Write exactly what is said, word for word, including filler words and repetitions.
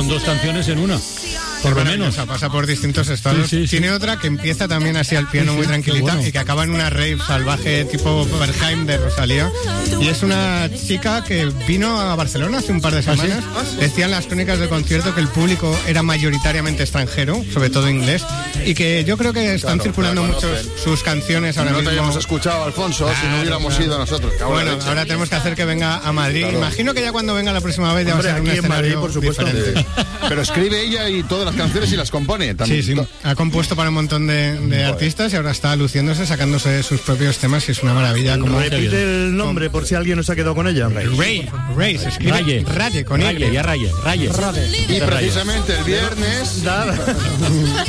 son dos canciones en una. Por lo menos. Pasa por distintos estados. Sí, sí, Tiene sí. otra que empieza también así al piano, sí, sí, muy tranquilita, bueno. y que acaba en una rave salvaje tipo Berghain de Rosalía. Y es una chica que vino a Barcelona hace un par de semanas. ¿Ah, sí? Decían las crónicas del concierto que el público era mayoritariamente extranjero, sobre todo inglés, y que yo creo que están claro, circulando claro, mucho sus canciones ahora no mismo. No te hayamos escuchado, Alfonso, claro, si no hubiéramos claro. ido nosotros. Bueno, ahora tenemos que hacer que venga a Madrid. Claro. Imagino que ya cuando venga la próxima vez ya va a ser un escenario Madrid, por supuesto. Diferente. Pero escribe ella y todas las canciones y las compone también. Sí, sí. Ha compuesto para un montón de, de artistas y ahora está luciéndose, sacándose sus propios temas y es una maravilla. Como repite el nombre por si alguien no se ha quedado con ella. Ray, Ray, se escribe Raye, Raye con Raye, ya Raye, Raye. Y precisamente el viernes...